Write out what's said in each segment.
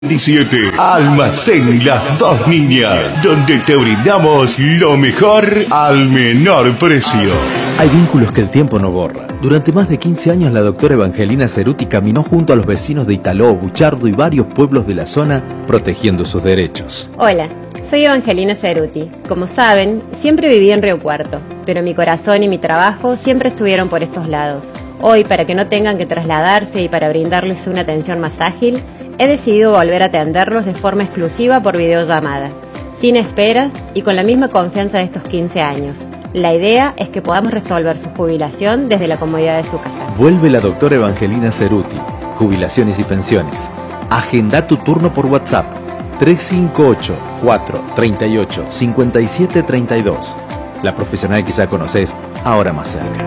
17. Almacén Las Dos Niñas, donde te brindamos lo mejor al menor precio. Hay vínculos que el tiempo no borra. Durante más de 15 años la doctora Evangelina Ceruti caminó junto a los vecinos de Italó, Buchardo y varios pueblos de la zona protegiendo sus derechos. Hola, soy Evangelina Ceruti. Como saben, siempre viví en Río Cuarto, pero mi corazón y mi trabajo siempre estuvieron por estos lados. Hoy, para que no tengan que trasladarse y para brindarles una atención más ágil, he decidido volver a atenderlos de forma exclusiva por videollamada, sin esperas y con la misma confianza de estos 15 años. La idea es que podamos resolver su jubilación desde la comodidad de su casa. Vuelve la doctora Evangelina Ceruti, Jubilaciones y Pensiones. Agenda tu turno por WhatsApp 358-438-5732. La profesional que ya conoces, ahora más cerca.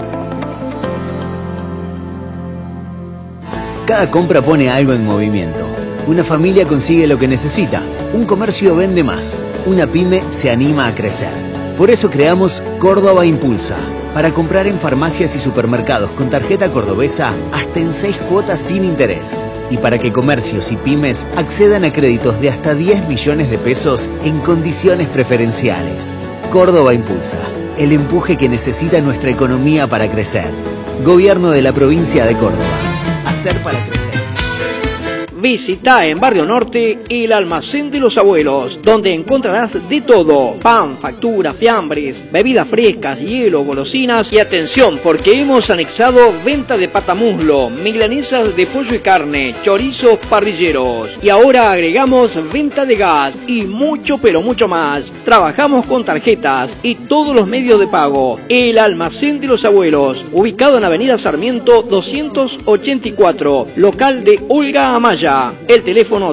Cada compra pone algo en movimiento. Una familia consigue lo que necesita. Un comercio vende más. Una pyme se anima a crecer. Por eso creamos Córdoba Impulsa. Para comprar en farmacias y supermercados con tarjeta cordobesa hasta en 6 cuotas sin interés. Y para que comercios y pymes accedan a créditos de hasta 10 millones de pesos en condiciones preferenciales. Córdoba Impulsa. El empuje que necesita nuestra economía para crecer. Gobierno de la provincia de Córdoba. Hacer para crecer. Visita en Barrio Norte el Almacén de los Abuelos, donde encontrarás de todo: pan, factura, fiambres, bebidas frescas, hielo, golosinas y atención, porque hemos anexado venta de patamuslo, milanesas de pollo y carne, chorizos parrilleros, y ahora agregamos venta de gas y mucho pero mucho más. Trabajamos con tarjetas y todos los medios de pago. El Almacén de los Abuelos, ubicado en Avenida Sarmiento 284, local de Olga Amaya. El teléfono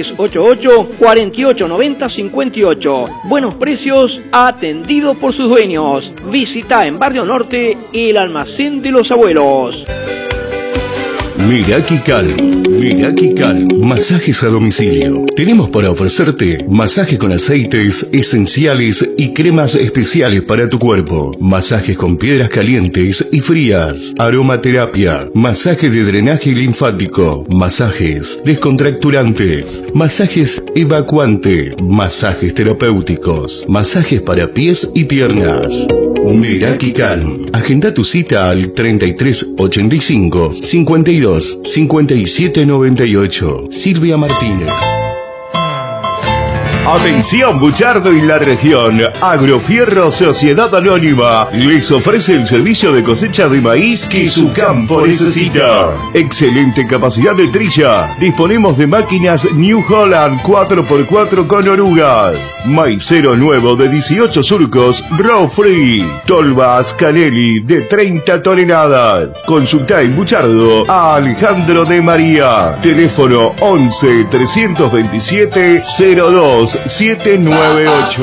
3388-4890-58. Buenos precios, atendido por sus dueños. Visita en Barrio Norte el Almacén de los Abuelos. Meraki Cal, masajes a domicilio. Tenemos para ofrecerte masaje con aceites esenciales y cremas especiales para tu cuerpo, masajes con piedras calientes y frías, aromaterapia, masaje de drenaje linfático, masajes descontracturantes, masajes evacuantes, masajes terapéuticos, masajes para pies y piernas. Meraki Cal. Agenda tu cita al 3385 52 57 98. Silvia Martínez. Atención Buchardo y la región. Agrofierro Sociedad Anónima les ofrece el servicio de cosecha de maíz que su campo necesita. Excelente capacidad de trilla. Disponemos de máquinas New Holland 4x4 con orugas. Maicero nuevo de 18 surcos, raw free. Tolvas Canelli de 30 toneladas. Consulta en Buchardo a Alejandro de María. Teléfono 11 327 02 798.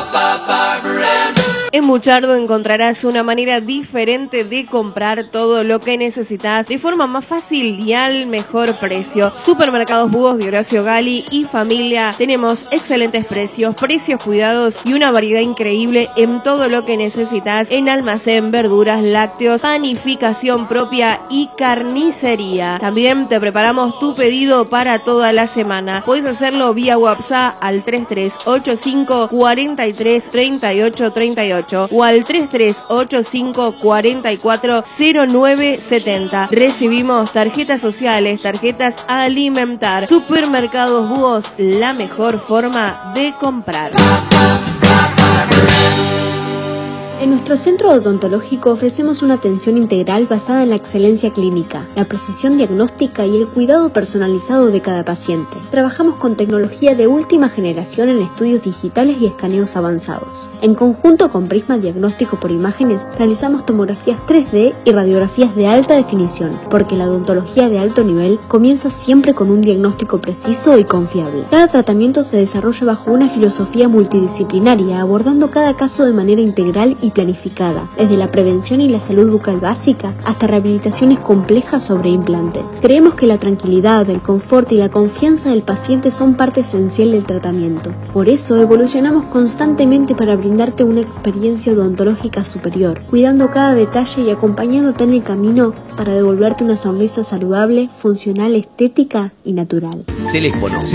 En Buchardo encontrarás una manera diferente de comprar todo lo que necesitas de forma más fácil y al mejor precio. Supermercados Búhos de Horacio Gali y familia. Tenemos excelentes precios cuidados y una variedad increíble en todo lo que necesitas en almacén, verduras, lácteos, panificación propia y carnicería. También te preparamos tu pedido para toda la semana. Puedes hacerlo vía WhatsApp al 3385 43 38 38 o al 3385 44 09 70. Recibimos tarjetas sociales, tarjetas a alimentar. Supermercados Búhos, la mejor forma de comprar. En nuestro centro odontológico ofrecemos una atención integral basada en la excelencia clínica, la precisión diagnóstica y el cuidado personalizado de cada paciente. Trabajamos con tecnología de última generación en estudios digitales y escaneos avanzados. En conjunto con Prisma Diagnóstico por Imágenes, realizamos tomografías 3D y radiografías de alta definición, porque la odontología de alto nivel comienza siempre con un diagnóstico preciso y confiable. Cada tratamiento se desarrolla bajo una filosofía multidisciplinaria, abordando cada caso de manera integral y y planificada, desde la prevención y la salud bucal básica hasta rehabilitaciones complejas sobre implantes. Creemos que la tranquilidad, el confort y la confianza del paciente son parte esencial del tratamiento. Por eso evolucionamos constantemente para brindarte una experiencia odontológica superior, cuidando cada detalle y acompañándote en el camino para devolverte una sonrisa saludable, funcional, estética y natural. Teléfono